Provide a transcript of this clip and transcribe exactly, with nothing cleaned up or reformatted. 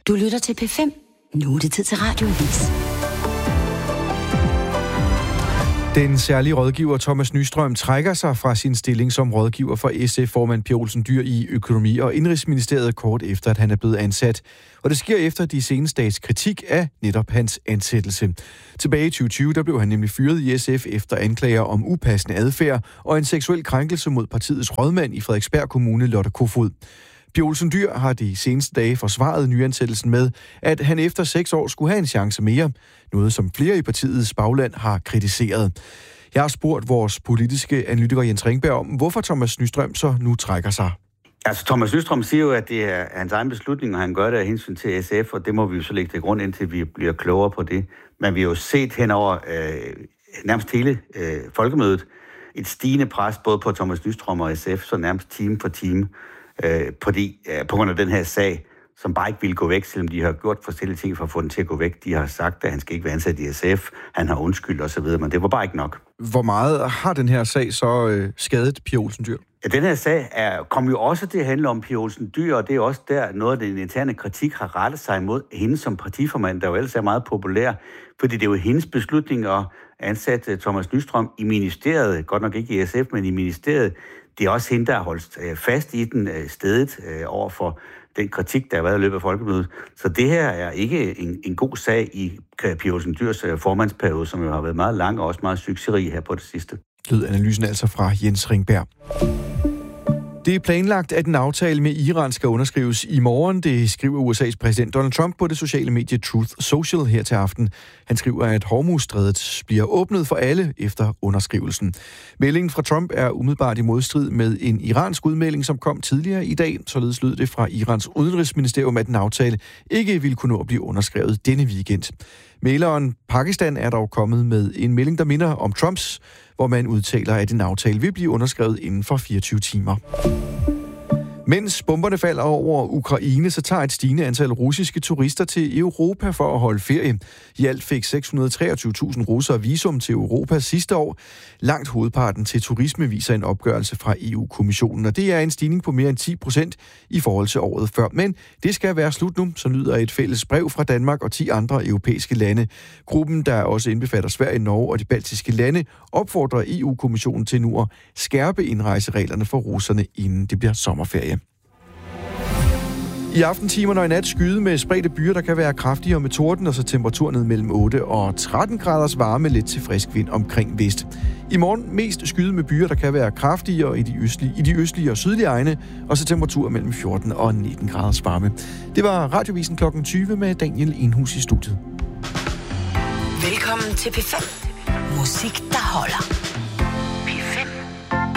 Du lytter til P fem. Nu er det tid til Radioavis. Den særlige rådgiver Thomas Nystrøm trækker sig fra sin stilling som rådgiver for S F-formand Pia Olsen Dyhr i Økonomi- og Indenrigsministeriet kort efter, at han er blevet ansat. Og det sker efter de seneste dages kritik af netop hans ansættelse. Tilbage i tyve tyve der blev han nemlig fyret i S F efter anklager om upassende adfærd og en seksuel krænkelse mod partiets rådmand i Frederiksberg Kommune, Lotte Kofod. Pia Olsen Dyhr har de seneste dage forsvaret nyansættelsen med, at han efter seks år skulle have en chance mere. Noget, som flere i partiets bagland har kritiseret. Jeg har spurgt vores politiske analytiker Jens Ringberg om, hvorfor Thomas Nystrøm så nu trækker sig. Altså, Thomas Nystrøm siger jo, at det er hans egen beslutning, og han gør det af hensyn til S F, og det må vi jo så lægge til grund, indtil vi bliver klogere på det. Men vi har jo set henover øh, nærmest hele øh, folkemødet et stigende pres, både på Thomas Nystrøm og S F, så nærmest time for time, øh, fordi, øh, på grund af den her sag, som bare ikke ville gå væk, selvom de har gjort forskellige ting for at få den til at gå væk. De har sagt, at han skal ikke være ansat i S F, han har undskyldt osv., men det var bare ikke nok. Hvor meget har den her sag så øh, skadet Pia Olsen Dyhr? Ja, den her sag er, kom jo også til at handle om Pia Olsen Dyhr, og det er også der noget af den interne kritik har rettet sig imod hende som partiformand, der jo ellers er meget populær, fordi det er jo hendes beslutning at ansætte Thomas Nystrøm i ministeriet, godt nok ikke i S F, men i ministeriet. Det er også hende, der har holdt fast i den stedet over for den kritik, der har været i løbet af folkemødet. Så det her er ikke en, en god sag i Pia Olsen Dyhrs formandsperiode, som jo har været meget lang og også meget succesrig her på det sidste. Lød analysen altså fra Jens Ringberg. Det er planlagt, at en aftale med Iran skal underskrives i morgen. Det skriver U S A's præsident Donald Trump på det sociale medie Truth Social her til aften. Han skriver, at Hormuzstrædet bliver åbnet for alle efter underskrivelsen. Meldingen fra Trump er umiddelbart i modstrid med en iransk udmelding, som kom tidligere i dag. Således lød det fra Irans udenrigsministerium, at en aftale ikke ville kunne nå at blive underskrevet denne weekend. Mæleren Pakistan er dog kommet med en melding, der minder om Trumps, hvor man udtaler, at en aftale vil blive underskrevet inden for fireogtyve timer. Mens bomberne falder over Ukraine, så tager et stigende antal russiske turister til Europa for at holde ferie. I alt fik seks hundrede og treogtyve tusind russere visum til Europa sidste år. Langt hovedparten til turisme viser en opgørelse fra E U-kommissionen, og det er en stigning på mere end ti procent i forhold til året før. Men det skal være slut nu, så lyder et fælles brev fra Danmark og ti andre europæiske lande. Gruppen, der også indbefatter Sverige, Norge og de baltiske lande, opfordrer E U-kommissionen til nu at skærpe indrejsereglerne for russerne, inden det bliver sommerferie. I aftentimerne og i nat skyde med spredte byer, der kan være kraftigere med torden, og så temperaturen ned mellem otte og tretten graders varme, lidt til frisk vind omkring vest. I morgen mest skyde med byer, der kan være kraftigere i de østlige, i de østlige og sydlige egne, og så temperatur mellem fjorten og nitten graders varme. Det var Radiovisen klokken tyve med Daniel Enhus i studiet. Velkommen til P fem. Musik, der holder.